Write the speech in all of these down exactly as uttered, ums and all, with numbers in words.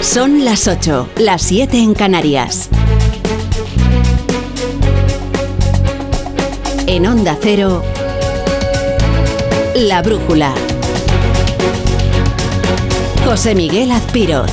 Son las ocho, las siete en Canarias. En Onda Cero, La Brújula. José Miguel Azpiroz.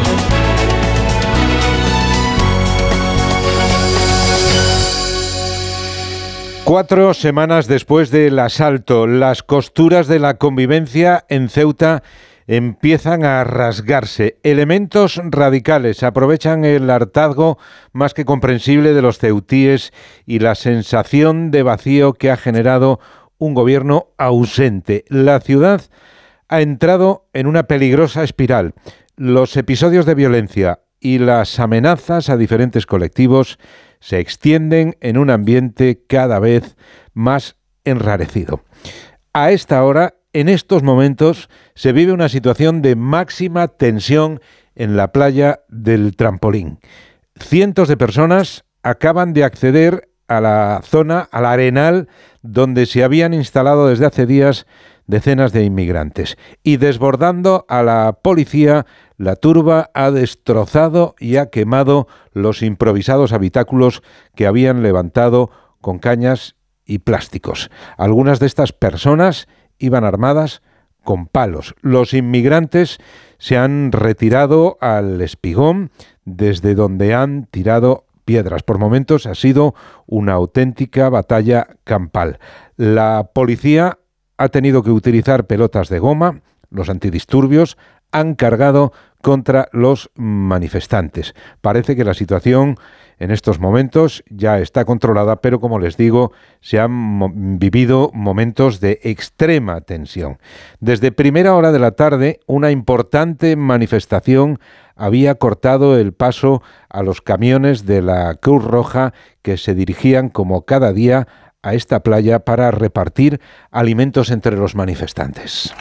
Cuatro semanas después del asalto, las costuras de la convivencia en Ceuta empiezan a rasgarse. Elementos radicales aprovechan el hartazgo más que comprensible de los ceutíes y la sensación de vacío que ha generado un gobierno ausente. La ciudad ha entrado en una peligrosa espiral. Los episodios de violencia y las amenazas a diferentes colectivos se extienden en un ambiente cada vez más enrarecido. A esta hora, en estos momentos, se vive una situación de máxima tensión en la playa del Trampolín. Cientos de personas acaban de acceder a la zona, al arenal, donde se habían instalado desde hace días decenas de inmigrantes. Y desbordando a la policía, la turba ha destrozado y ha quemado los improvisados habitáculos que habían levantado con cañas y plásticos. Algunas de estas personas iban armadas con palos. Los inmigrantes se han retirado al espigón, desde donde han tirado piedras. Por momentos ha sido una auténtica batalla campal. La policía ha tenido que utilizar pelotas de goma. Los antidisturbios han cargado contra los manifestantes. Parece que la situación en estos momentos ya está controlada, pero como les digo, se han mo- vivido momentos de extrema tensión. Desde primera hora de la tarde, una importante manifestación había cortado el paso a los camiones de la Cruz Roja que se dirigían como cada día a esta playa para repartir alimentos entre los manifestantes.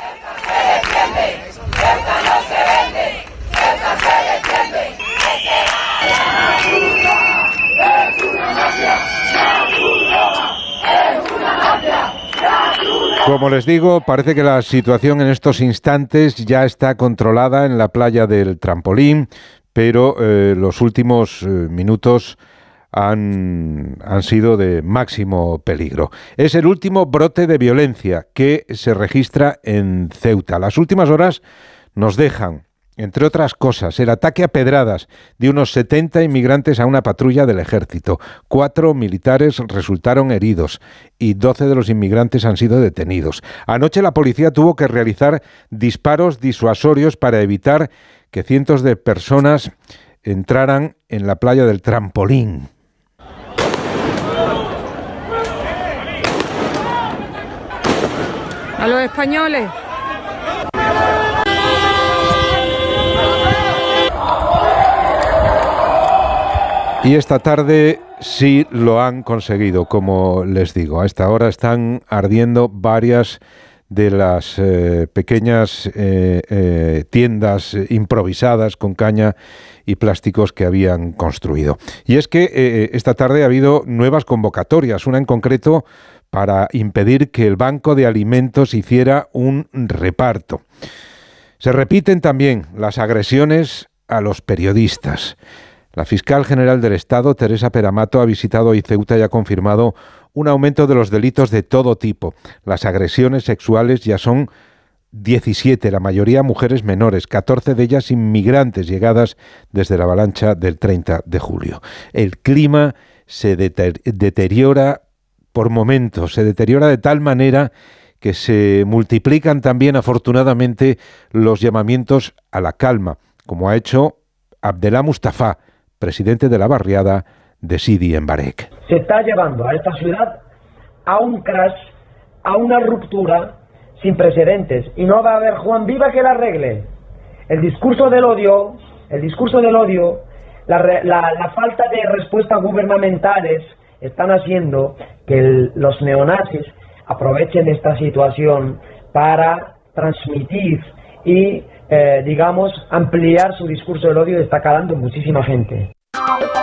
Como les digo, parece que la situación en estos instantes ya está controlada en la playa del Trampolín, pero eh, los últimos eh, minutos han, han sido de máximo peligro. Es el último brote de violencia que se registra en Ceuta. Las últimas horas nos dejan, entre otras cosas, el ataque a pedradas de unos setenta inmigrantes a una patrulla del ejército. Cuatro militares resultaron heridos y doce de los inmigrantes han sido detenidos. Anoche la policía tuvo que realizar disparos disuasorios para evitar que cientos de personas entraran en la playa del Trampolín. A los españoles. Y esta tarde sí lo han conseguido, como les digo. A esta hora están ardiendo varias de las eh, pequeñas eh, eh, tiendas improvisadas con caña y plásticos que habían construido. Y es que eh, esta tarde ha habido nuevas convocatorias, una en concreto para impedir que el Banco de Alimentos hiciera un reparto. Se repiten también las agresiones a los periodistas. La fiscal general del Estado, Teresa Peramato, ha visitado hoy Ceuta y ha confirmado un aumento de los delitos de todo tipo. Las agresiones sexuales ya son diecisiete, la mayoría mujeres menores, catorce de ellas inmigrantes llegadas desde la avalancha del treinta de julio. El clima se deter- deteriora por momentos, se deteriora de tal manera que se multiplican también, afortunadamente, los llamamientos a la calma, como ha hecho Abdelá Mustafa, presidente de la barriada de Sidi en Barek. Se está llevando a esta ciudad a un crash, a una ruptura sin precedentes, y no va a haber Juan Viva que la arregle. El discurso del odio, el discurso del odio, la, la, la falta de respuestas gubernamentales están haciendo que el, los neonazis aprovechen esta situación para transmitir y, eh, digamos, ampliar su discurso del odio y está calando muchísima gente.